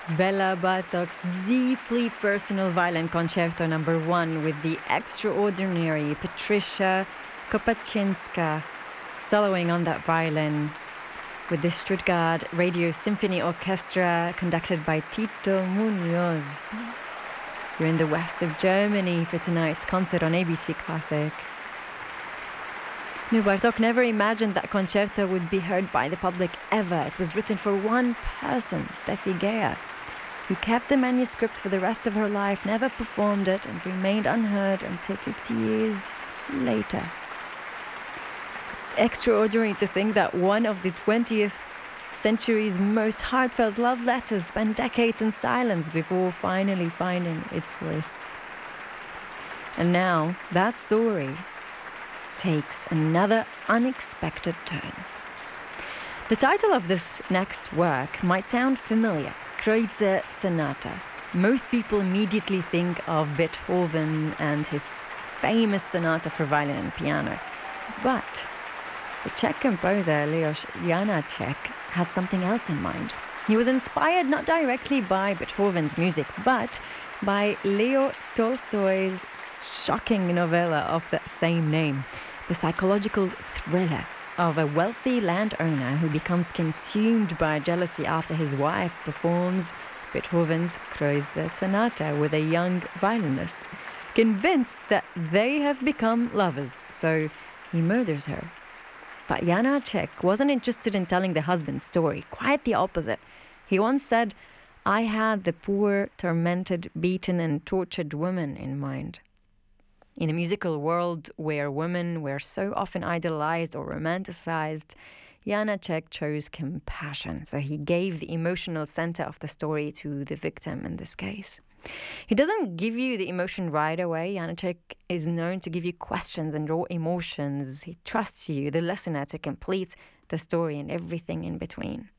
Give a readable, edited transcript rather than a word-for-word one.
Bela Bartok's deeply personal violin concerto number 1 with the extraordinary Patricia Kopachinska soloing on that violin with the Stuttgart Radio Symphony Orchestra conducted by Tito Munoz. You're in the west of Germany for tonight's concert on ABC Classic. No, Bartok never imagined that concerto would be heard by the public ever. It was written for one person, Steffi Geyer, who kept the manuscript for the rest of her life, never performed it, and remained unheard until 50 years later. It's extraordinary to think that one of the 20th century's most heartfelt love letters spent decades in silence before finally finding its voice. And now, that story takes another unexpected turn. The title of this next work might sound familiar, Kreutzer Sonata. Most people immediately think of Beethoven and his famous sonata for violin and piano. But the Czech composer Leos Janáček had something else in mind. He was inspired not directly by Beethoven's music, but by Leo Tolstoy's shocking novella of the same name, the psychological thriller of a wealthy landowner who becomes consumed by jealousy after his wife performs Beethoven's Kreutzer Sonata with a young violinist, convinced that they have become lovers, so he murders her. But Janáček wasn't interested in telling the husband's story, quite the opposite. He once said, "I had the poor, tormented, beaten and tortured woman in mind." In a musical world where women were so often idolized or romanticized, Janáček chose compassion, so he gave the emotional center of the story to the victim in this case. He doesn't give you the emotion right away. Janáček is known to give you questions and raw emotions. He trusts you, the listener, to complete the story and everything in between.